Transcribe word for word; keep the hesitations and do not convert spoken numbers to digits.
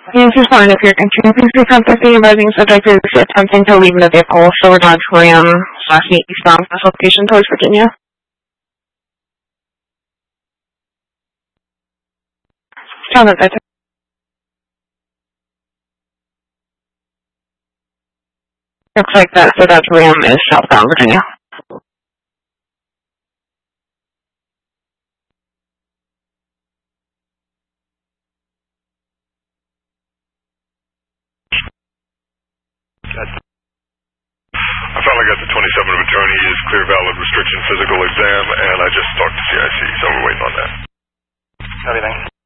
Yes, respond if you're entering. Please become the emerging subject is attempting to leave the vehicle, Silver Dodge Ram slash eight eastbound this location towards Virginia. Tell them that. Looks like that Silver Dodge Ram is southbound Virginia. I finally got the twenty-seven of attorney is clear valid restriction physical exam, and I just talked to C I C, so we're waiting on that. Everything.